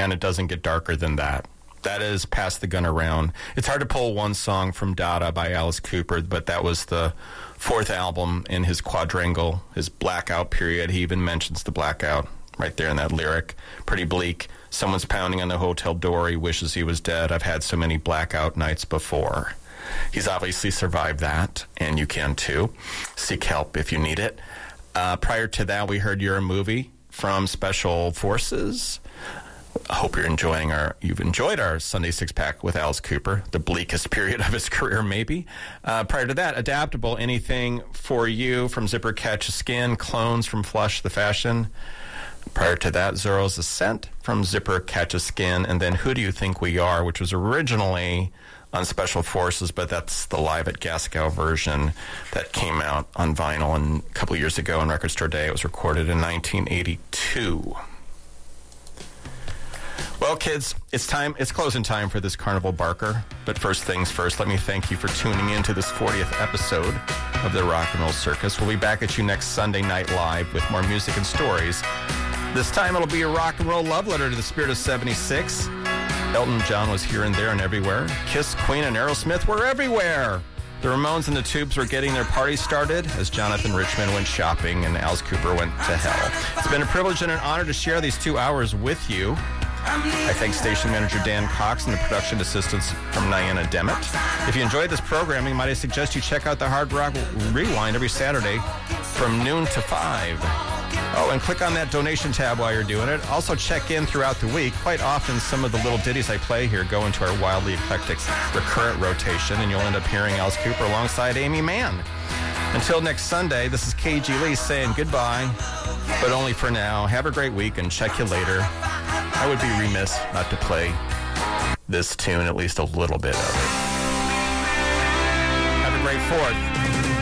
and it doesn't get darker than that. That is Pass the Gun Around. It's hard to pull one song from Dada by Alice Cooper, but that was the fourth album in his quadrangle, his blackout period. He even mentions the blackout right there in that lyric. Pretty bleak. Someone's pounding on the hotel door. He wishes he was dead. I've had so many blackout nights before. He's obviously survived that, and you can too. Seek help if you need it. Prior to that, we heard You're a Movie from Special Forces. I hope you've enjoyed our Sunday Six-Pack with Alice Cooper, the bleakest period of his career, maybe. Prior to that, Adaptable, Anything for You from Zipper Catch a Skin, Clones from Flush the Fashion. Prior to that, Zorro's Ascent from Zipper Catch a Skin, and then Who Do You Think We Are, which was originally on Special Forces, but that's the Live at Gaskell version that came out on vinyl a couple years ago on Record Store Day. It was recorded in 1982. Well, kids, it's closing time for this Carnival Barker. But first things first, let me thank you for tuning in to this 40th episode of the Rock and Roll Circus. We'll be back at you next Sunday night live with more music and stories. This time it'll be a rock and roll love letter to the spirit of 76. Elton John was here and there and everywhere. Kiss, Queen, and Aerosmith were everywhere. The Ramones and the Tubes were getting their party started as Jonathan Richman went shopping and Alice Cooper went to hell. It's been a privilege and an honor to share these 2 hours with you. I thank station manager Dan Cox and the production assistants from Niana Demet. If you enjoyed this programming, might I suggest you check out the Hard Rock Rewind every Saturday from noon to 5. Oh, and click on that donation tab while you're doing it. Also check in throughout the week. Quite often, some of the little ditties I play here go into our wildly eclectic recurrent rotation, and you'll end up hearing Alice Cooper alongside Amy Mann. Until next Sunday, this is KG Lee saying goodbye, but only for now. Have a great week, and check you later. I would be remiss not to play this tune, at least a little bit of it. Have a great 4th.